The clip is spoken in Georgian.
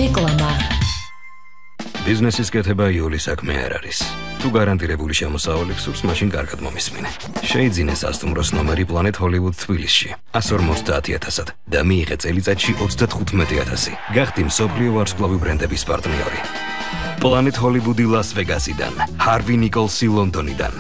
რეკლამა. ბიზნესის კეთება იული საქმე არ არის. თუ გარანტირებული შემოსავალი გსურს, მაშინ კარგად მომისმინე. შეიძინე სასტუმროს ნომერი Planet Hollywood თბილისში 150.000-ად და მიიღე წელიწადში 35.000. გახდი მსოფლიო ვარსკვლავი ბრენდების პარტნიორი. Planet Hollywood Las Vegas-იდან, Harvey Nicholsi ლონდონიდან.